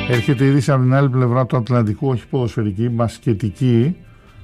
Έρχεται είδηση από την άλλη πλευρά του Ατλαντικού, όχι ποδοσφαιρική, μπασκετική.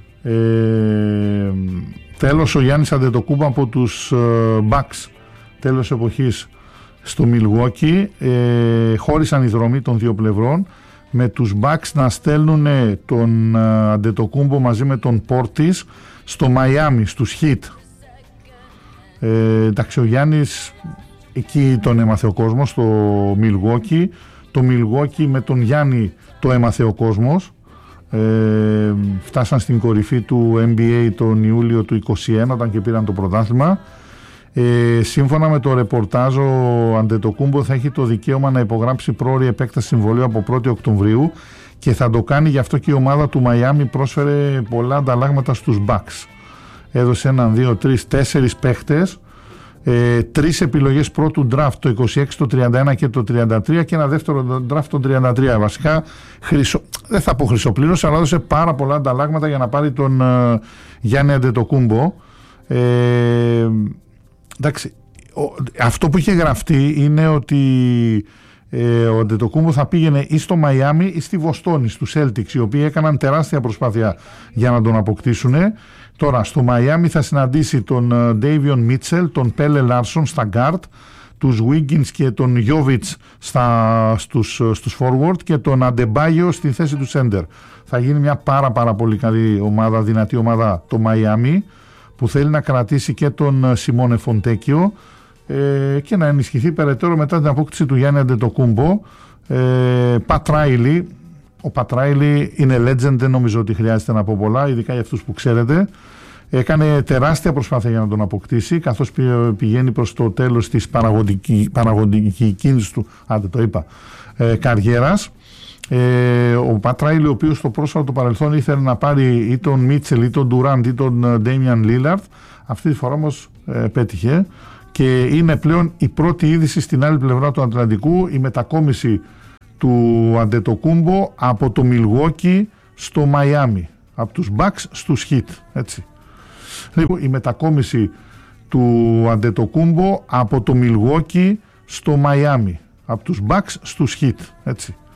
Τέλος ο Γιάννης Αντετοκούμπο από τους Bucks, τέλος εποχής στο Milwaukee. Χώρισαν οι δρομοί των δύο πλευρών, με τους Bucks να στέλνουν τον Αντετοκούμπο μαζί με τον Πόρτις στο Μαϊάμι, στους Heat. Εντάξει, ο Γιάννης εκεί τον έμαθε ο κόσμος, στο Milwaukee. Το Milwaukee με τον Γιάννη το έμαθε ο κόσμος. Φτάσαν στην κορυφή του NBA τον Ιούλιο του 2021, όταν και πήραν το πρωτάθλημα. Σύμφωνα με το ρεπορτάζ, ο Αντετοκούμπο θα έχει το δικαίωμα να υπογράψει πρόωρη επέκταση συμβολίου από 1η Οκτωβρίου και θα το κάνει, γι' αυτό και η ομάδα του Μαϊάμι πρόσφερε πολλά ανταλλάγματα στους Bucks. Έδωσε 1, 2, 3, 4 παίχτες, 3 επιλογές πρώτου draft, το 26, το 31 και το 33, και ένα δεύτερο draft το 33. Βασικά δεν θα πω χρυσοπλήρωση, αλλά έδωσε πάρα πολλά ανταλλάγματα για να πάρει τον Γιάννη Αντετοκούμπο. Εντάξει, αυτό που είχε γραφτεί είναι ότι ο Αντετοκούμπο θα πήγαινε ή στο Μαϊάμι ή στη Βοστόνη, στους Celtics, οι οποίοι έκαναν τεράστια προσπάθεια για να τον αποκτήσουν. Τώρα στο Μαϊάμι θα συναντήσει τον Ντέιβιον Μίτσελ, τον Πέλε Λάρσον στα guard, τους Wiggins και τον Γιόβιτς στους forward και τον Αντεμπάγιο στη θέση του center. Θα γίνει μια πάρα πολύ καλή ομάδα, δυνατή ομάδα το Μαϊάμι, που θέλει να κρατήσει και τον Σιμώνε Φοντέκιο και να ενισχυθεί περαιτέρω μετά την απόκτηση του Γιάννη Αντετοκούμπο. Πατ Ράιλι, ο Πατ Ράιλι είναι legend, δεν νομίζω ότι χρειάζεται να πω πολλά, ειδικά για αυτούς που ξέρετε. Έκανε τεράστια προσπάθεια για να τον αποκτήσει, καθώς πηγαίνει προς το τέλος της παραγωγικής του καριέρας. Ο Πατ Ράιλι, ο οποίος στο πρόσφατο παρελθόν ήθελε να πάρει ή τον Μίτσελ ή τον Ντουράντ ή τον Ντέιμιαν Λίλαρντ, αυτή τη φορά όμως πέτυχε και είναι πλέον η πρώτη είδηση στην άλλη πλευρά του Ατλαντικού, η μετακόμιση του Αντετοκούμπο από το Milwaukee στο Μαϊάμι, από τους Bucks στους Heat, έτσι. Λοιπόν, η μετακόμιση του Αντετοκούμπο από το Milwaukee στο Μαϊάμι, από τους Bucks στους Heat, έτσι.